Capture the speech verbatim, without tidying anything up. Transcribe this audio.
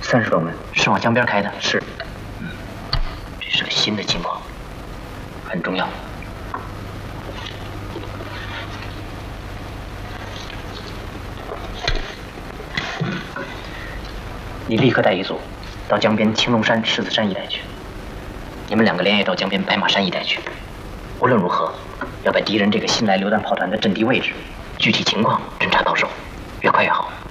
三十多门， 是往江边开的。 是。 嗯，这是个新的情况，很重要。你立刻带一组到江边青龙山、狮子山一带去。你们两个连夜到江边白马山一带去。无论如何，要把敌人这个新来榴弹炮团的阵地位置、具体情况侦查到手，越快越好。